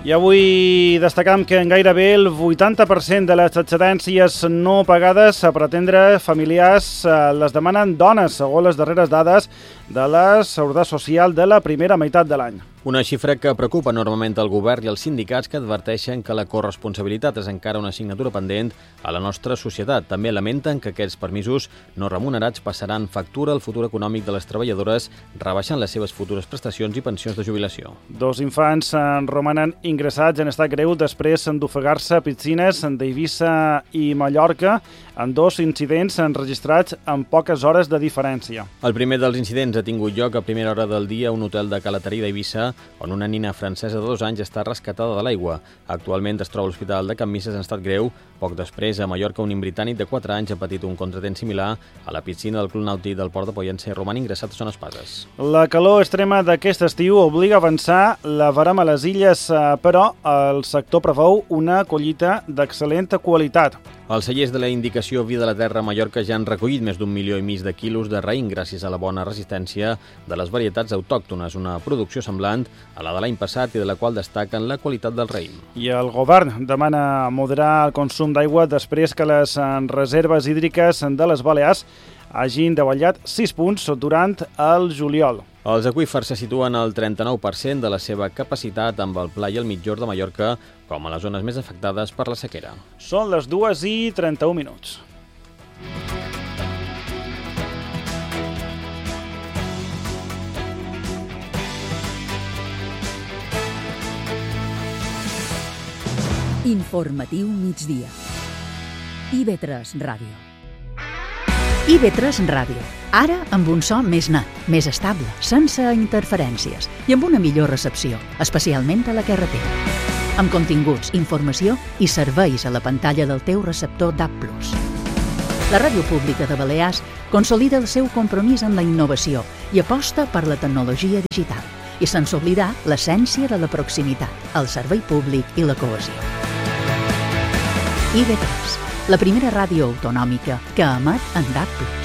I avui destacam que en gairebé el 80% de les excedències no pagades per atendre familiars les demanen dones, segons les darreres dades de la Seguretat Social de la primera meitat de l'any. Una xifra que preocupa enormement el govern i els sindicats, que adverteixen que la corresponsabilitat és encara una assignatura pendent a la nostra societat. També lamenten que aquests permisos no remunerats passaran factura al futur econòmic de les treballadores, rebaixant les seves futures prestacions i pensions de jubilació. 2 infants romanen ingressats en estat greu després d'ofegar-se a piscines d'Eivissa i Mallorca en 2 incidents enregistrats en poques hores de diferència. El primer dels incidents ha tingut lloc a primera hora del dia a un hotel de Calaterí d'Eivissa, on una nina francesa de 2 anys està rescatada de l'aigua. Actualment es troba a l'Hospital de Can Misses en estat greu. Poc després, a Mallorca, un britànic de 4 anys ha patit un contratemps similar a la piscina del Club Nàutic del Port de Pollença i roman ingressat a Son Espases. La calor extrema d'aquest estiu obliga a avançar la verema a les illes, però el sector preveu una collita d'excel·lent qualitat. Els cellers de la indicació Vida de la Terra a Mallorca ja han recollit més d'1,5 milió de quilos de raïm gràcies a la bona resistència de les varietats autòctones, una producció semblant a la de l'any passat i de la qual destaquen la qualitat del raïm. I el govern demana moderar el consum d'aigua després que les reserves hídriques de les Balears hagin davallat 6 punts durant el juliol. Els aqüífers se situen al 39% de la seva capacitat, amb el Pla i el Migjorn de Mallorca com a les zones més afectades per la sequera. Són les 2:31. Informatiu migdia. IB3 Ràdio. IB3 Ràdio. Ara amb un so més net, més estable, sense interferències i amb una millor recepció, especialment a la carretera. Amb continguts, informació i serveis a la pantalla del teu receptor DAB+. La Ràdio Pública de Balears consolida el seu compromís amb la innovació i aposta per la tecnologia digital, i sense oblidar l'essència de la proximitat, el servei públic i la cohesió. IB3, la primera ràdio autonòmica que emet en DAB+.